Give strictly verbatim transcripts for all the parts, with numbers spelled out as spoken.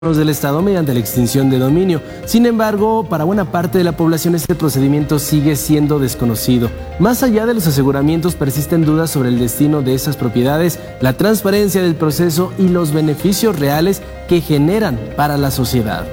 del Estado mediante la extinción de dominio. Sin embargo, para buena parte de la población este procedimiento sigue siendo desconocido. Más allá de los aseguramientos, persisten dudas sobre el destino de esas propiedades, la transparencia del proceso y los beneficios reales que generan para la sociedad.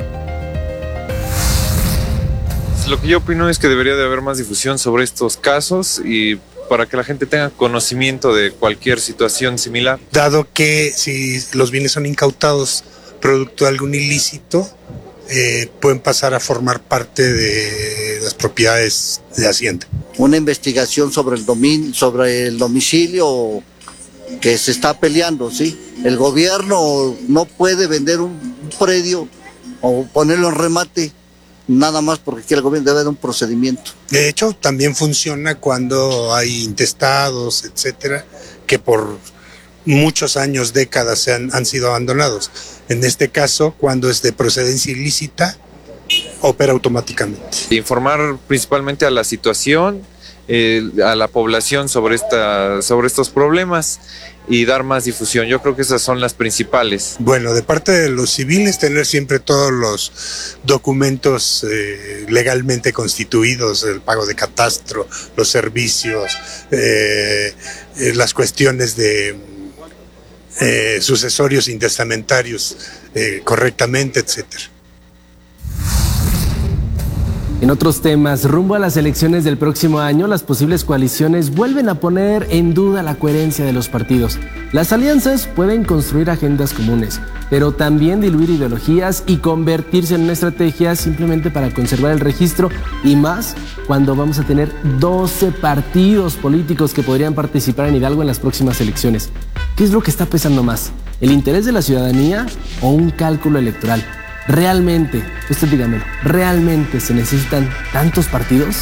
Lo que yo opino es que debería de haber más difusión sobre estos casos y para que la gente tenga conocimiento de cualquier situación similar. Dado que si los bienes son incautados producto de algún ilícito, eh, pueden pasar a formar parte de las propiedades de Hacienda. Una investigación sobre el domin, sobre el domicilio que se está peleando, ¿sí? El gobierno no puede vender un predio o ponerlo en remate nada más porque quiere el gobierno, debe de un procedimiento. De hecho, también funciona cuando hay intestados, etcétera, que por muchos años, décadas se han, han sido abandonados. En este caso, cuando es de procedencia ilícita, opera automáticamente. Informar principalmente a la situación, eh, a la población sobre, esta, sobre estos problemas y dar más difusión. Yo creo que esas son las principales. Bueno, de parte de los civiles, tener siempre todos los documentos eh, legalmente constituidos, el pago de catastro, los servicios, eh, eh, las cuestiones de Eh, sucesorios intestamentarios eh, correctamente, etcétera. En otros temas, rumbo a las elecciones del próximo año, las posibles coaliciones vuelven a poner en duda la coherencia de los partidos. Las alianzas pueden construir agendas comunes, pero también diluir ideologías y convertirse en una estrategia simplemente para conservar el registro, y más cuando vamos a tener doce partidos políticos que podrían participar en Hidalgo en las próximas elecciones. ¿Qué es lo que está pesando más? ¿El interés de la ciudadanía o un cálculo electoral? ¿Realmente, usted dígamelo, realmente se necesitan tantos partidos?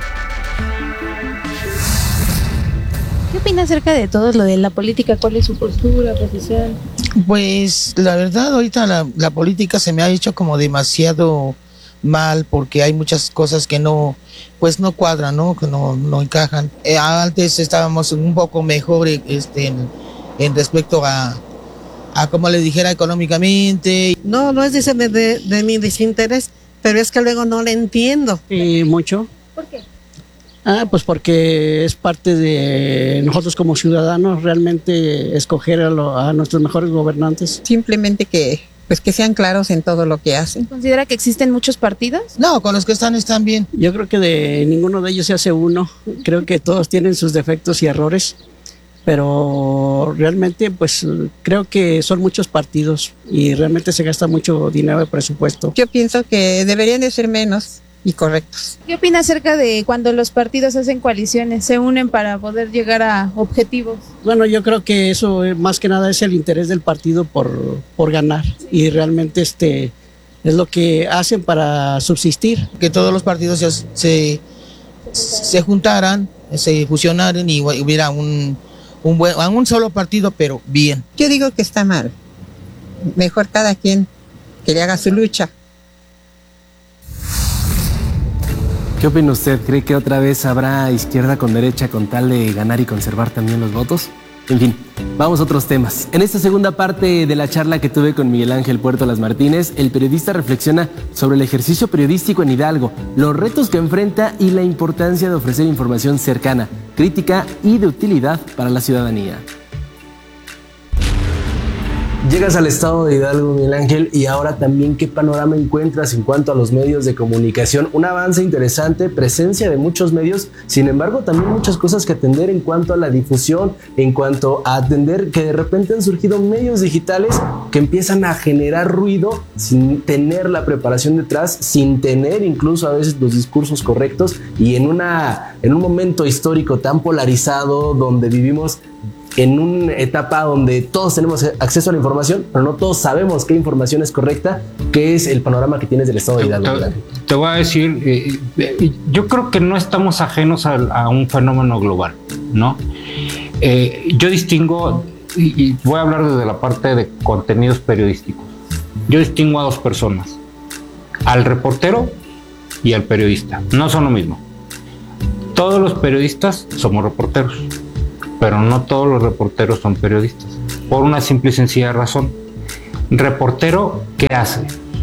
¿Qué opina acerca de todo lo de la política? ¿Cuál es su postura, posición? Pues la verdad ahorita la, la política se me ha hecho como demasiado mal porque hay muchas cosas que no, pues no cuadran, ¿no? Que no, no encajan. Eh, antes estábamos un poco mejor este, en, en respecto a, a como les dijera económicamente. No, no es de, de, de mi desinterés, pero es que luego no le entiendo. Eh, mucho. ¿Por qué? Ah, pues porque es parte de nosotros como ciudadanos realmente escoger a, lo, a nuestros mejores gobernantes. Simplemente que, pues que sean claros en todo lo que hacen. ¿Considera que existen muchos partidos? No, con los que están están bien. Yo creo que de ninguno de ellos se hace uno. Creo que todos tienen sus defectos y errores, pero realmente pues creo que son muchos partidos y realmente se gasta mucho dinero de presupuesto. Yo pienso que deberían de ser menos y correctos. ¿Qué opina acerca de cuando los partidos hacen coaliciones, se unen para poder llegar a objetivos? Bueno, yo creo que eso más que nada es el interés del partido por, por ganar, y realmente este es lo que hacen para subsistir. Que todos los partidos se, se, se juntaran, se fusionaran y hubiera un, un, buen, un solo partido, pero bien. Yo digo que está mal. Mejor cada quien que le haga su lucha. ¿Qué opina usted? ¿Cree que otra vez habrá izquierda con derecha con tal de ganar y conservar también los votos? En fin, vamos a otros temas. En esta segunda parte de la charla que tuve con Miguel Ángel Puerto Las Martínez, el periodista reflexiona sobre el ejercicio periodístico en Hidalgo, los retos que enfrenta y la importancia de ofrecer información cercana, crítica y de utilidad para la ciudadanía. Llegas al estado de Hidalgo, Miguel Ángel, y ahora también ¿qué panorama encuentras en cuanto a los medios de comunicación? Un avance interesante, presencia de muchos medios, sin embargo también muchas cosas que atender en cuanto a la difusión, en cuanto a atender que de repente han surgido medios digitales que empiezan a generar ruido sin tener la preparación detrás, sin tener incluso a veces los discursos correctos, y en, una, en un momento histórico tan polarizado donde vivimos en una etapa donde todos tenemos acceso a la información, pero no todos sabemos qué información es correcta. ¿Qué es el panorama que tienes del estado de Hidalgo? Te, te voy a decir, eh, eh, yo creo que no estamos ajenos a, a un fenómeno global, ¿no? Eh, yo distingo, y, y voy a hablar desde la parte de contenidos periodísticos, yo distingo a dos personas, al reportero y al periodista. No son lo mismo. Todos los periodistas somos reporteros, pero no todos los reporteros son periodistas, por una simple y sencilla razón. Reportero, ¿qué hace?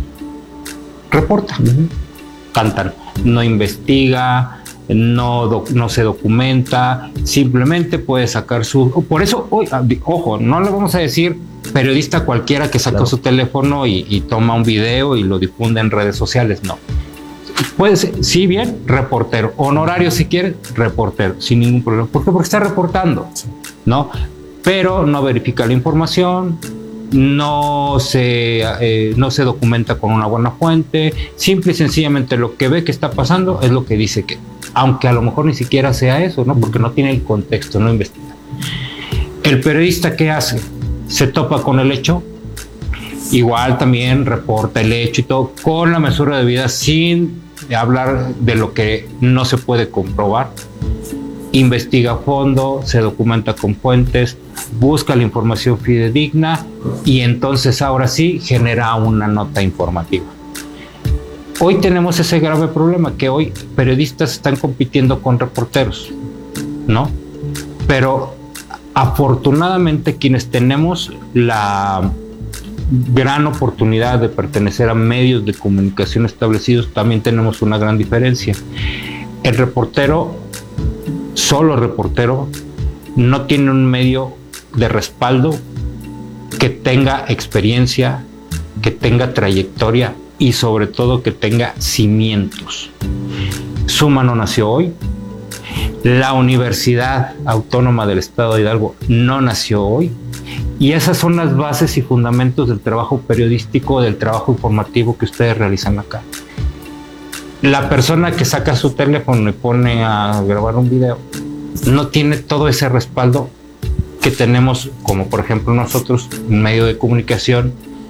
Reporta. Uh-huh. Cantan. No investiga, no, do, no se documenta, simplemente puede sacar su... Por eso, hoy, ojo, no le vamos a decir periodista cualquiera que saca claro. su teléfono y, y toma un video y lo difunde en redes sociales, no. Puede ser, sí, bien, reportero. Honorario, si quiere, reportero, sin ningún problema. ¿Por qué? Porque está reportando, ¿no? Pero no verifica la información, no se, eh, no se documenta con una buena fuente, simple y sencillamente lo que ve que está pasando es lo que dice que, aunque a lo mejor ni siquiera sea eso, ¿no? Porque no tiene el contexto, no investiga. El periodista, ¿qué hace? Se topa con el hecho, igual también reporta el hecho y todo, con la mesura de vida, sin hablar de lo que no se puede comprobar. Investiga a fondo, se documenta con fuentes, busca la información fidedigna y entonces ahora sí genera una nota informativa. Hoy tenemos ese grave problema que hoy periodistas están compitiendo con reporteros, ¿no? Pero afortunadamente quienes tenemos la gran oportunidad de pertenecer a medios de comunicación establecidos también tenemos una gran diferencia. El reportero, solo reportero, no tiene un medio de respaldo que tenga experiencia, que tenga trayectoria y sobre todo que tenga cimientos. Suma no nació hoy. La Universidad Autónoma del Estado de Hidalgo no nació hoy. Y esas son las bases y fundamentos del trabajo periodístico, del trabajo informativo que ustedes realizan acá. La persona que saca su teléfono y pone a grabar un video no tiene todo ese respaldo que tenemos, como por ejemplo nosotros, un medio de comunicación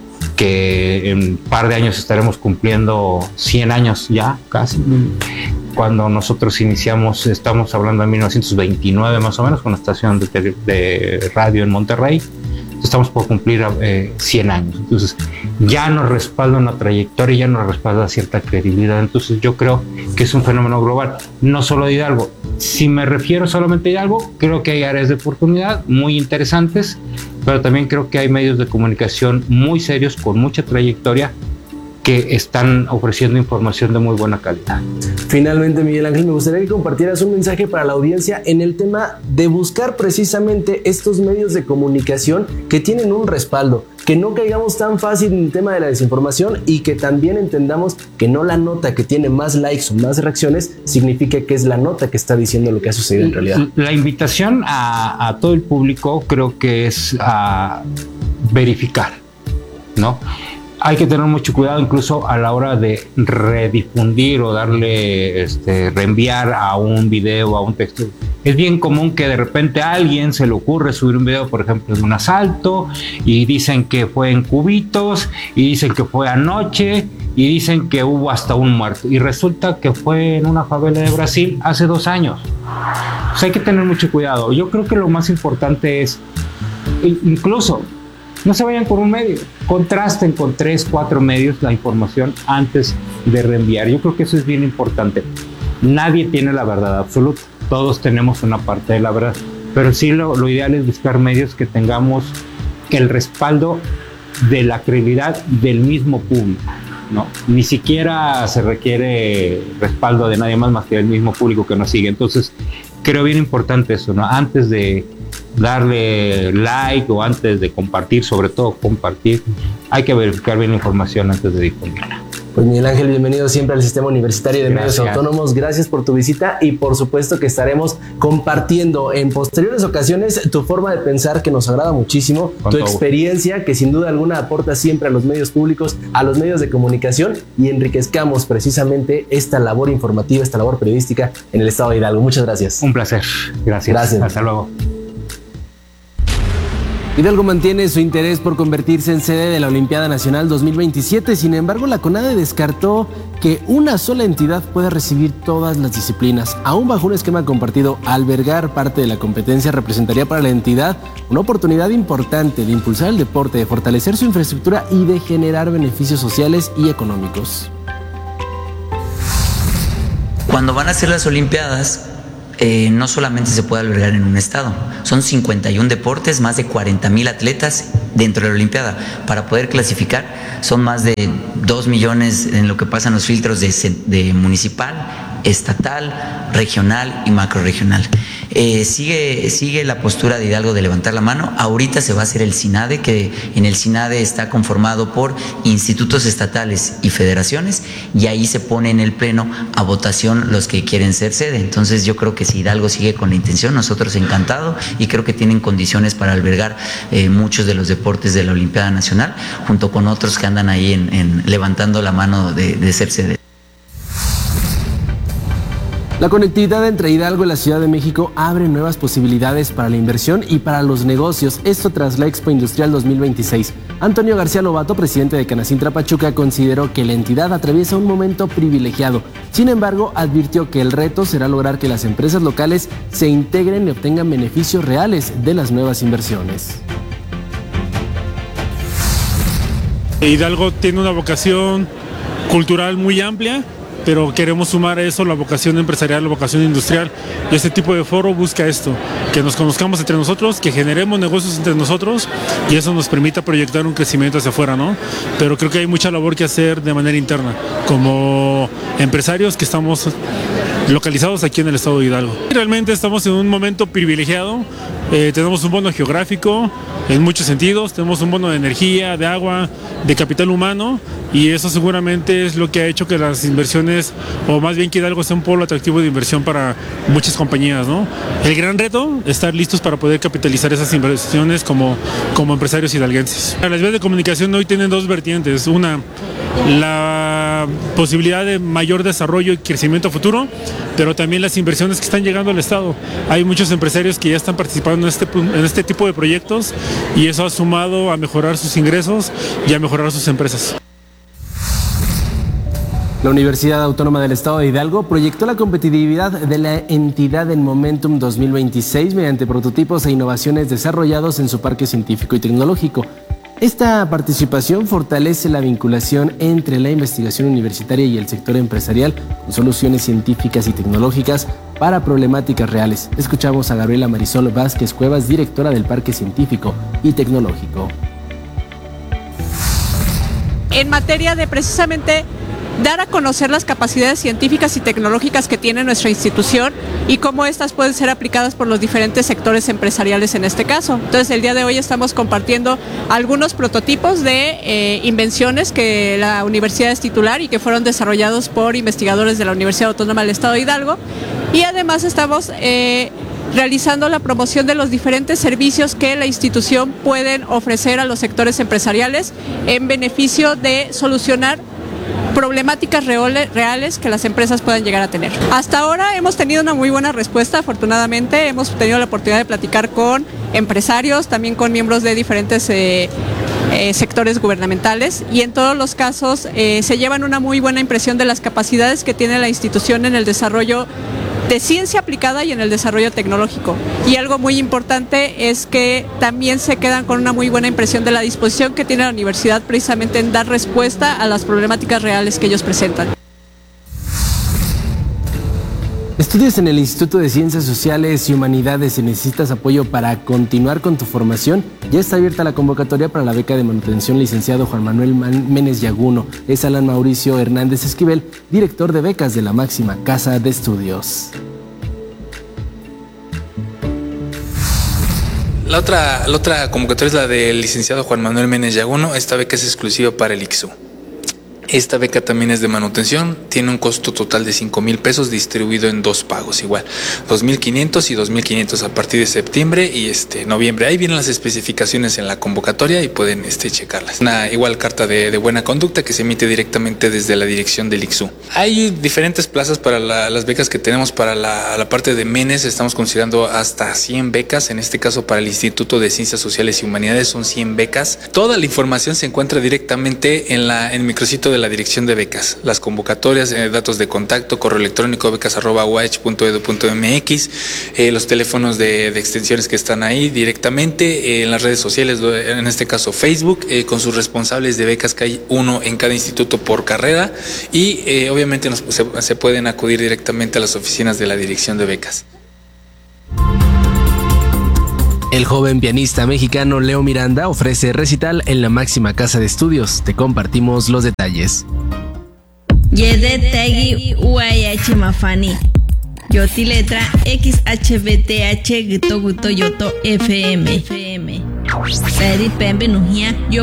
que en un par de años estaremos cumpliendo cien años ya, casi. Cuando nosotros iniciamos, estamos hablando de mil novecientos veintinueve más o menos, con una estación de, de radio en Monterrey. Estamos por cumplir eh, cien años. Entonces, ya nos respalda una trayectoria, ya nos respalda cierta credibilidad. Entonces, yo creo que es un fenómeno global, no solo de Hidalgo. Si me refiero solamente a Hidalgo, creo que hay áreas de oportunidad muy interesantes, pero también creo que hay medios de comunicación muy serios, con mucha trayectoria, que están ofreciendo información de muy buena calidad. Finalmente, Miguel Ángel, me gustaría que compartieras un mensaje para la audiencia en el tema de buscar precisamente estos medios de comunicación que tienen un respaldo, que no caigamos tan fácil en el tema de la desinformación y que también entendamos que no la nota que tiene más likes o más reacciones significa que es la nota que está diciendo lo que ha sucedido en realidad. La invitación a, a todo el público creo que es a verificar, ¿no? Hay que tener mucho cuidado incluso a la hora de redifundir o darle, este, reenviar a un video, a un texto. Es bien común que de repente a alguien se le ocurre subir un video, por ejemplo, de un asalto, y dicen que fue en Cubitos, y dicen que fue anoche, y dicen que hubo hasta un muerto. Y resulta que fue en una favela de Brasil hace dos años. Pues hay que tener mucho cuidado. Yo creo que lo más importante es, incluso, no se vayan por un medio, contrasten con tres, cuatro medios la información antes de reenviar. Yo creo que eso es bien importante. Nadie tiene la verdad absoluta, todos tenemos una parte de la verdad, pero sí lo, lo ideal es buscar medios que tengamos el respaldo de la credibilidad del mismo público, ¿no? Ni siquiera se requiere respaldo de nadie más más que del mismo público que nos sigue. Entonces, creo bien importante eso, ¿no? Antes de darle like o antes de compartir, sobre todo compartir, hay que verificar bien la información antes de difundirla. Pues Miguel Ángel, bienvenido siempre al Sistema Universitario de Gracias. Medios Autónomos. Gracias por tu visita y por supuesto que estaremos compartiendo en posteriores ocasiones tu forma de pensar, que nos agrada muchísimo, Con tu todo. experiencia que sin duda alguna aporta siempre a los medios públicos, a los medios de comunicación, y enriquezcamos precisamente esta labor informativa, esta labor periodística en el estado de Hidalgo. Muchas gracias. Un placer. Gracias. Gracias. Hasta luego. Hidalgo mantiene su interés por convertirse en sede de la Olimpiada Nacional dos mil veintisiete, sin embargo la CONADE descartó que una sola entidad pueda recibir todas las disciplinas. Aún bajo un esquema compartido, albergar parte de la competencia representaría para la entidad una oportunidad importante de impulsar el deporte, de fortalecer su infraestructura y de generar beneficios sociales y económicos. Cuando van a ser las Olimpiadas, Eh, no solamente se puede albergar en un estado, son cincuenta y un deportes, más de cuarenta mil atletas dentro de la Olimpiada. Para poder clasificar son más de dos millones en lo que pasan los filtros de, de municipal, estatal, regional y macrorregional. Eh, sigue, sigue la postura de Hidalgo de levantar la mano. Ahorita se va a hacer el SINADE, que en el SINADE está conformado por institutos estatales y federaciones, y ahí se pone en el pleno a votación los que quieren ser sede. Entonces yo creo que si Hidalgo sigue con la intención, nosotros encantado, y creo que tienen condiciones para albergar eh, muchos de los deportes de la Olimpiada Nacional, junto con otros que andan ahí en, en levantando la mano de, de ser sede. La conectividad entre Hidalgo y la Ciudad de México abre nuevas posibilidades para la inversión y para los negocios, esto tras la Expo Industrial dos mil veintiséis. Antonio García Lobato, presidente de Canacintra Pachuca, consideró que la entidad atraviesa un momento privilegiado. Sin embargo, advirtió que el reto será lograr que las empresas locales se integren y obtengan beneficios reales de las nuevas inversiones. Hidalgo tiene una vocación cultural muy amplia, pero queremos sumar a eso la vocación empresarial, la vocación industrial, y este tipo de foro busca esto, que nos conozcamos entre nosotros, que generemos negocios entre nosotros, y eso nos permita proyectar un crecimiento hacia afuera, ¿no? Pero creo que hay mucha labor que hacer de manera interna, como empresarios que estamos localizados aquí en el estado de Hidalgo. Realmente estamos en un momento privilegiado, eh, tenemos un bono geográfico en muchos sentidos, tenemos un bono de energía, de agua, de capital humano, y eso seguramente es lo que ha hecho que las inversiones, o más bien que Hidalgo sea un polo atractivo de inversión para muchas compañías, ¿no? El gran reto es estar listos para poder capitalizar esas inversiones como, como empresarios hidalguenses. Las vías de comunicación hoy tienen dos vertientes. Una, la posibilidad de mayor desarrollo y crecimiento futuro, pero también las inversiones que están llegando al Estado. Hay muchos empresarios que ya están participando en este, en este tipo de proyectos, y eso ha sumado a mejorar sus ingresos y a mejorar sus empresas. La Universidad Autónoma del Estado de Hidalgo proyectó la competitividad de la entidad en Momentum dos mil veintiséis mediante prototipos e innovaciones desarrollados en su parque científico y tecnológico. Esta participación fortalece la vinculación entre la investigación universitaria y el sector empresarial con soluciones científicas y tecnológicas para problemáticas reales. Escuchamos a Gabriela Marisol Vázquez Cuevas, directora del Parque Científico y Tecnológico. En materia de precisamente dar a conocer las capacidades científicas y tecnológicas que tiene nuestra institución y cómo estas pueden ser aplicadas por los diferentes sectores empresariales en este caso. Entonces, el día de hoy estamos compartiendo algunos prototipos de eh, invenciones que la universidad es titular y que fueron desarrollados por investigadores de la Universidad Autónoma del Estado de Hidalgo, y además estamos eh, realizando la promoción de los diferentes servicios que la institución pueden ofrecer a los sectores empresariales en beneficio de solucionar problemáticas reales que las empresas puedan llegar a tener. Hasta ahora hemos tenido una muy buena respuesta, afortunadamente. Hemos tenido la oportunidad de platicar con empresarios, también con miembros de diferentes eh, eh, sectores gubernamentales, y en todos los casos eh, se llevan una muy buena impresión de las capacidades que tiene la institución en el desarrollo de ciencia aplicada y en el desarrollo tecnológico. Y algo muy importante es que también se quedan con una muy buena impresión de la disposición que tiene la universidad precisamente en dar respuesta a las problemáticas reales que ellos presentan. Estudias en el Instituto de Ciencias Sociales y Humanidades y necesitas apoyo para continuar con tu formación. Ya está abierta la convocatoria para la beca de manutención licenciado Juan Manuel Ménez Yaguno. Es Alan Mauricio Hernández Esquivel, director de becas de la máxima casa de estudios. La otra, la otra convocatoria es la del licenciado Juan Manuel Ménez Yaguno. Esta beca es exclusiva para el I C S U. Esta beca también es de manutención, tiene un costo total de cinco mil pesos distribuido en dos pagos igual, dos mil quinientos y dos mil quinientos a partir de septiembre y este noviembre. Ahí vienen las especificaciones en la convocatoria y pueden este, checarlas. Una igual carta de, de buena conducta que se emite directamente desde la dirección del I C S U. Hay diferentes plazas para la, las becas que tenemos para la, la parte de Menes. Estamos considerando hasta cien becas, en este caso para el Instituto de Ciencias Sociales y Humanidades son cien becas. Toda la información se encuentra directamente en, la, en el micrositio de la dirección de becas, las convocatorias, eh, datos de contacto, correo electrónico becas arroba u a h punto edu punto m x, eh, los teléfonos de, de extensiones que están ahí directamente, eh, en las redes sociales, en este caso Facebook, eh, con sus responsables de becas, que hay uno en cada instituto por carrera, y eh, obviamente nos, se, se pueden acudir directamente a las oficinas de la dirección de becas. El joven pianista mexicano Leo Miranda ofrece recital en la máxima casa de estudios. Te compartimos los detalles. Yede Tegi U I H Mafani. Yoti letra X H B T H Gito Guto Yoto F M. F M. Seri Pembe Nujia Yo